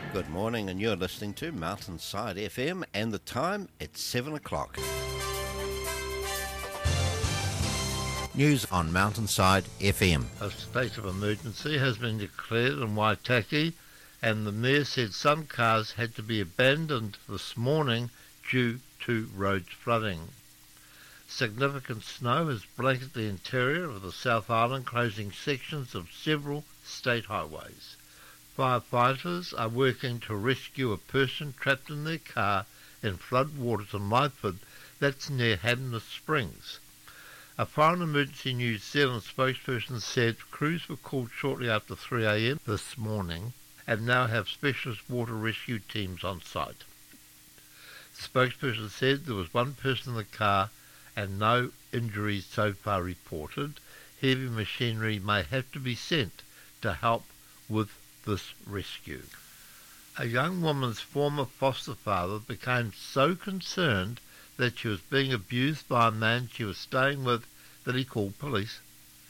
Good morning, and you're listening to Mountainside FM, and the time, it's 7 o'clock. News on Mountainside FM. A state of emergency has been declared in Waitaki, and the mayor said some cars had to be abandoned this morning due to roads flooding. Significant snow has blanketed the interior of the South Island, closing sections of several state highways. Firefighters are working to rescue a person trapped in their car in flood waters in Lyford, that's near Hanmer Springs. A Foreign Emergency New Zealand spokesperson said crews were called shortly after 3 a.m. this morning and now have specialist water rescue teams on site. The spokesperson said there was one person in the car and no injuries so far reported. Heavy machinery may have to be sent to help with this rescue. A young woman's former foster father became so concerned that she was being abused by a man she was staying with that he called police.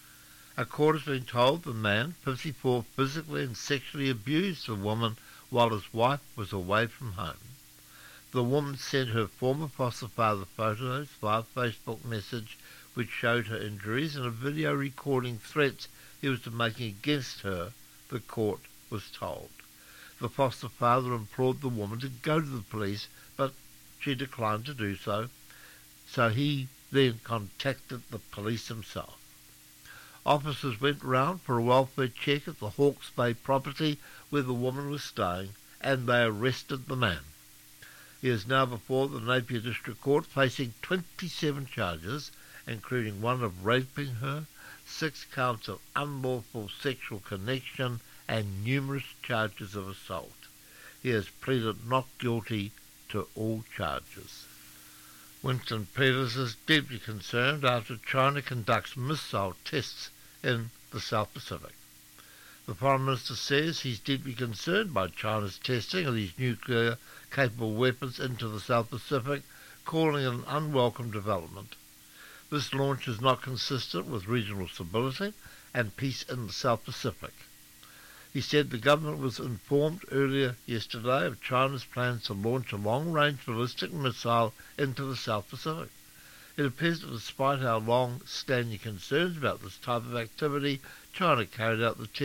A court has been told the man, 54, physically and sexually abused the woman while his wife was away from home. The woman sent her former foster father photos via Facebook message which showed her injuries and a video recording threats he was making against her, the court was told. The foster father implored the woman to go to the police, but she declined to do so, so he then contacted the police himself. Officers went round for a welfare check at the Hawke's Bay property where the woman was staying, and they arrested the man. He is now before the Napier District Court facing 27 charges, including one of raping her, 6 counts of unlawful sexual connection, and numerous charges of assault. He has pleaded not guilty to all charges. Winston Peters is deeply concerned after China conducts missile tests in the South Pacific. The Prime Minister says he's deeply concerned by China's testing of these nuclear-capable weapons into the South Pacific, calling it an unwelcome development. This launch is not consistent with regional stability and peace in the South Pacific. He said the government was informed earlier yesterday of China's plans to launch a long-range ballistic missile into the South Pacific. It appears that despite our long-standing concerns about this type of activity, China carried out the test